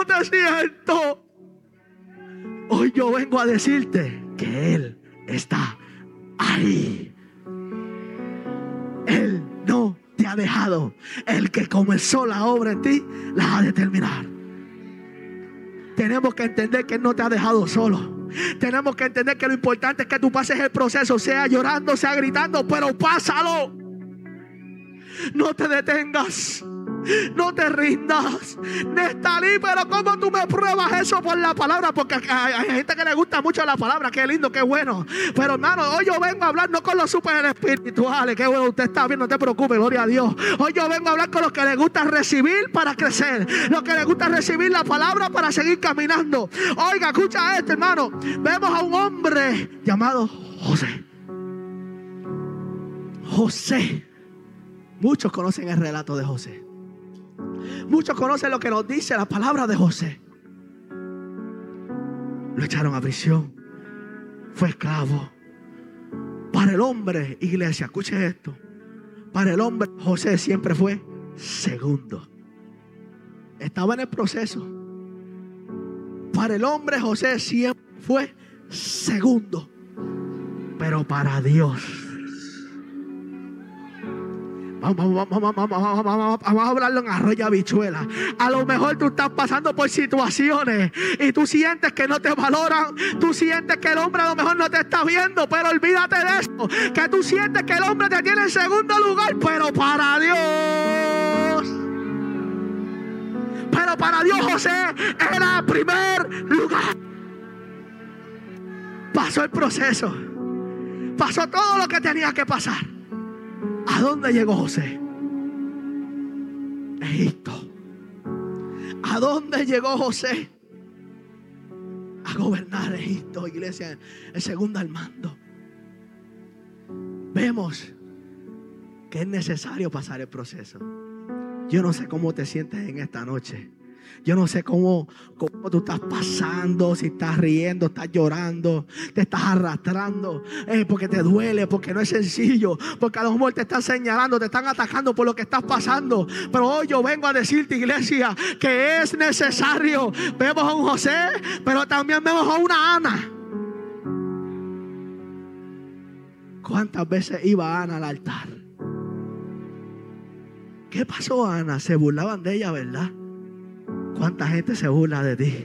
te siento. Hoy yo vengo a decirte que Él está ahí. Él no te ha dejado. El que comenzó la obra en ti, la ha de terminar. Tenemos que entender que Él no te ha dejado solo. Tenemos que entender que lo importante es que tú pases el proceso, sea llorando, sea gritando, pero pásalo. No te detengas. No te rindas. Nestalí, pero ¿cómo tú me pruebas eso por la palabra? Porque hay gente que le gusta mucho la palabra. Qué lindo, qué bueno. Pero hermano, hoy yo vengo a hablar no con los super espirituales. Qué bueno, usted está bien, no te preocupes, gloria a Dios. Hoy yo vengo a hablar con los que les gusta recibir para crecer. Los que les gusta recibir la palabra para seguir caminando. Oiga, escucha esto, hermano. Vemos a un hombre llamado José. José. Muchos conocen el relato de José. Muchos conocen lo que nos dice la palabra de José. Lo echaron a prisión. Fue esclavo. Para el hombre, iglesia, escuche esto. Para el hombre, José siempre fue segundo. Estaba en el proceso. Para el hombre, José siempre fue segundo. Pero para Dios, vamos a hablarlo en arroyo habichuela. A lo mejor tú estás pasando por situaciones y tú sientes que no te valoran. Tú sientes que el hombre a lo mejor no te está viendo, pero olvídate de eso. Que tú sientes que el hombre te tiene en segundo lugar, pero para Dios. Pero para Dios José era primer lugar. Pasó el proceso. Pasó todo lo que tenía que pasar. ¿A dónde llegó José? Egipto. ¿A dónde llegó José? A gobernar Egipto, iglesia, el segundo al mando. Vemos que es necesario pasar el proceso. Yo no sé cómo te sientes en esta noche. Yo no sé cómo tú estás pasando, si estás riendo, estás llorando, te estás arrastrando, porque te duele, porque no es sencillo, porque a lo mejor te están señalando, te están atacando por lo que estás pasando. Pero hoy yo vengo a decirte, iglesia, que es necesario. Vemos a un José, pero también vemos a una Ana. ¿Cuántas veces iba Ana al altar? ¿Qué pasó a Ana? Se burlaban de ella, ¿verdad? ¿Cuánta gente se burla de ti?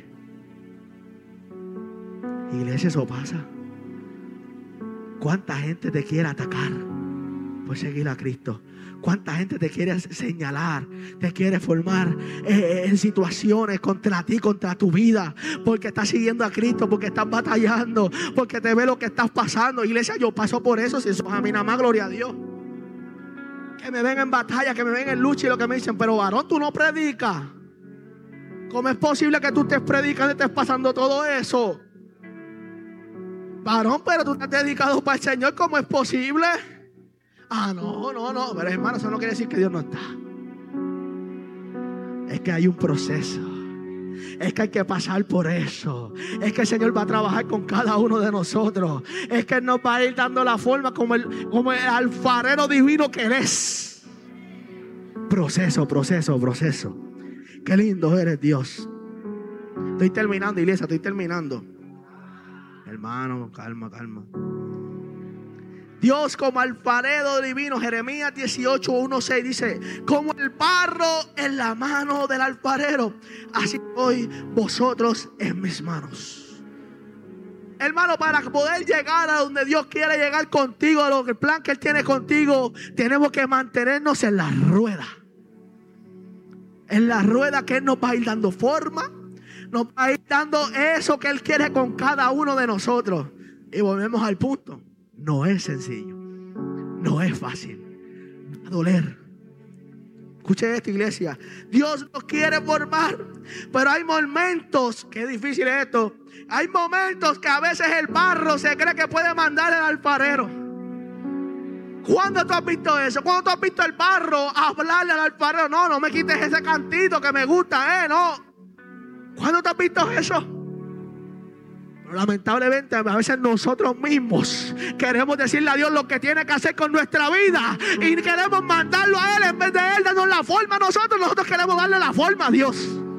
Iglesia, eso pasa. ¿Cuánta gente te quiere atacar por seguir a Cristo? ¿Cuánta gente te quiere señalar, te quiere formar en situaciones contra ti, contra tu vida? Porque estás siguiendo a Cristo, porque estás batallando, porque te ve lo que estás pasando. Iglesia, yo paso por eso. Si eso es a mí nada más, gloria a Dios. Que me ven en batalla, que me ven en lucha y lo que me dicen, pero varón, tú no predicas. ¿Cómo es posible que tú estés predicando y estés pasando todo eso? Varón, pero tú te has dedicado para el Señor. ¿Cómo es posible? No. Pero hermano, eso no quiere decir que Dios no está. Es que hay un proceso. Es que hay que pasar por eso. Es que el Señor va a trabajar con cada uno de nosotros. Es que Él nos va a ir dando la forma como el alfarero divino que Él es. Proceso. Qué lindo eres, Dios. Estoy terminando, iglesia, estoy terminando. Hermano, calma. Dios como alfarero divino. Jeremías 18:1-6 dice: como el barro en la mano del alfarero, así sois vosotros en mis manos. Hermano, para poder llegar a donde Dios quiere llegar contigo, el plan que Él tiene contigo, tenemos que mantenernos en la rueda. En la rueda que Él nos va a ir dando forma, nos va a ir dando eso que Él quiere con cada uno de nosotros. Y volvemos al punto. No es sencillo, no es fácil, va a doler. Escuche esto, iglesia. Dios nos quiere formar, pero hay momentos, qué difícil es esto. Hay momentos que a veces el barro se cree que puede mandar el alfarero. ¿Cuándo tú has visto eso? ¿Cuándo tú has visto el barro hablarle al alfarero? No me quites ese cantito que me gusta, no. ¿Cuándo tú has visto eso? Pero lamentablemente a veces nosotros mismos queremos decirle a Dios lo que tiene que hacer con nuestra vida y queremos mandarlo a Él en vez de Él darnos la forma a nosotros. Nosotros queremos darle la forma a Dios.